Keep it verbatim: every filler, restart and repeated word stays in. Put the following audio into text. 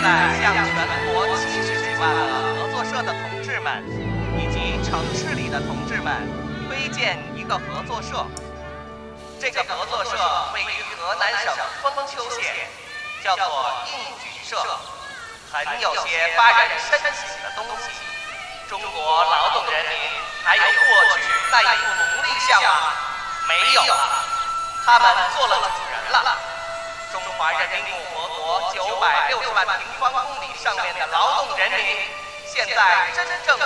在向全国七十几万个合作社的同志们以及城市里的同志们推荐一个合作社。这个合作社位于河南省封丘县，叫做应举社，很有些发人深省的东西。中国劳动人民还有过去那一副奴隶相吗？没有了，他们做了主人了。中华人民共和国九百六十万平方公里上面的劳动人民，现在真正